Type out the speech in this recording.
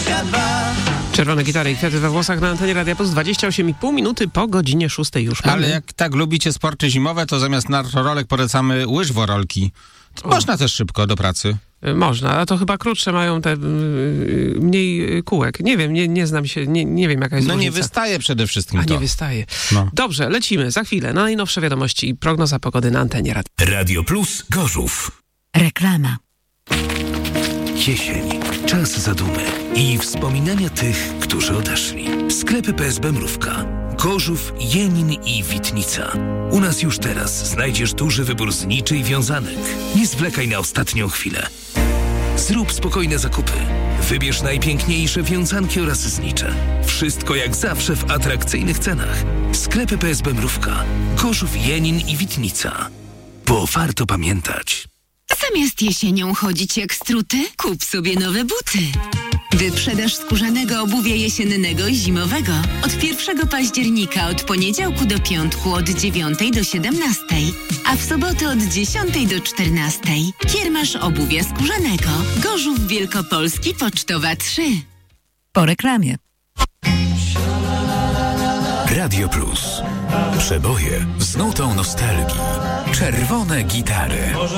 22. Czerwone gitary i kwiaty we włosach na antenie Radia Plus. 28,5 minuty po godzinie 6 już mamy. Ale jak tak lubicie sporty zimowe, to zamiast nartorolek polecamy łyżworolki. Można też szybko do pracy. Można, a to chyba krótsze mają te mniej kółek. Nie wiem, nie znam się, nie wiem jaka jest różnica. nie wystaje przede wszystkim A to. nie wystaje. No. Dobrze, lecimy za chwilę na najnowsze wiadomości i prognoza pogody na antenie Radia. Radio Plus Gorzów. Reklama. Jesień. Czas zadumy i wspominania tych, którzy odeszli. Sklepy PSB Mrówka. Gorzów, Jenin i Witnica. U nas już teraz znajdziesz duży wybór zniczy i wiązanek. Nie zwlekaj na ostatnią chwilę. Zrób spokojne zakupy. Wybierz najpiękniejsze wiązanki oraz znicze. Wszystko jak zawsze w atrakcyjnych cenach. Sklepy PSB Mrówka. Gorzów, Jenin i Witnica. Bo warto pamiętać. Zamiast jesienią chodzić jak struty, kup sobie nowe buty. Wyprzedaż skórzanego obuwia jesiennego i zimowego. Od 1 października, od poniedziałku do piątku, od 9 do 17, a w soboty od 10 do 14. Kiermasz obuwia skórzanego. Gorzów Wielkopolski, Pocztowa 3. Po reklamie. Radio Plus. Przeboje z nutą nostalgii. Czerwone gitary.